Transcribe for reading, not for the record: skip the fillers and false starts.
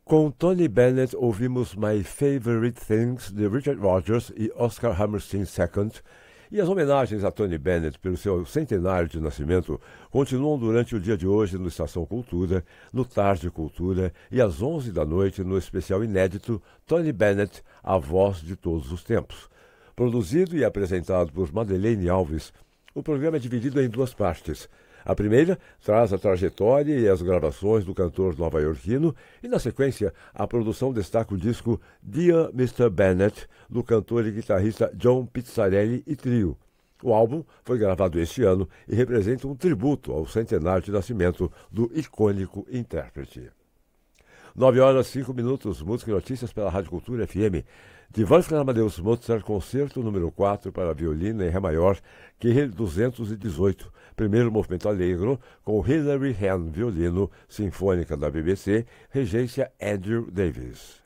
Com Tony Bennett ouvimos My Favorite Things de Richard Rodgers e Oscar Hammerstein II, e as homenagens a Tony Bennett pelo seu centenário de nascimento continuam durante o dia de hoje no Estação Cultura, no Tarde Cultura e às 11 da noite no especial inédito Tony Bennett, a voz de todos os tempos. Produzido e apresentado por Madeleine Alves, o programa é dividido em duas partes. A primeira traz a trajetória e as gravações do cantor nova-iorquino e, na sequência, a produção destaca o disco Dear Mr. Bennett, do cantor e guitarrista John Pizzarelli e trio. O álbum foi gravado este ano e representa um tributo ao centenário de nascimento do icônico intérprete. 9h05, música e notícias pela Rádio Cultura FM. De Wolfgang Amadeus Mozart, concerto número 4 para violino em Ré maior, QE 218, primeiro movimento alegro, com Hilary Hahn, violino, sinfônica da BBC, regência Andrew Davis.